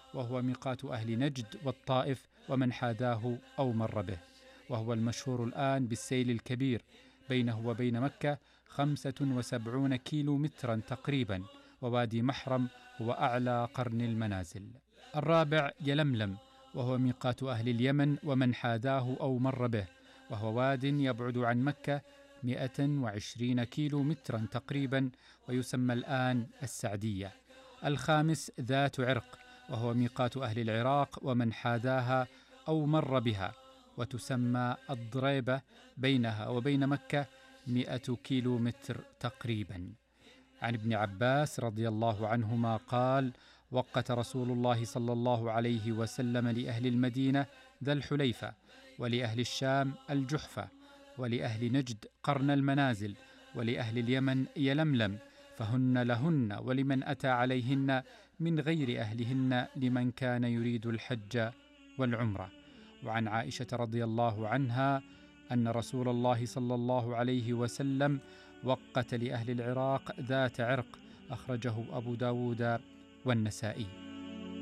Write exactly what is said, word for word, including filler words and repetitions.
وهو ميقات أهل نجد والطائف ومن حاداه أو مر به، وهو المشهور الآن بالسيل الكبير، بينه وبين مكة خمسة وسبعون كيلو مترا تقريبا، ووادي محرم هو أعلى قرن المنازل. الرابع يلملم، وهو ميقات أهل اليمن ومن حاداه أو مر به، وهو واد يبعد عن مكة مئة وعشرين كيلو مترا تقريبا، ويسمى الآن السعدية. الخامس ذات عرق، وهو ميقات أهل العراق ومن حاداها أو مر بها، وتسمى الضريبة، بينها وبين مكة مئة كيلو متر تقريبا. عن ابن عباس رضي الله عنهما قال: وقت رسول الله صلى الله عليه وسلم لأهل المدينة ذا الحليفة، ولأهل الشام الجحفة، ولأهل نجد قرن المنازل، ولأهل اليمن يلملم، فهن لهن ولمن أتى عليهن من غير أهلهن لمن كان يريد الحج والعمرة. وعن عائشة رضي الله عنها أن رسول الله صلى الله عليه وسلم وقت لأهل العراق ذات عرق، أخرجه أبو داود والنسائي.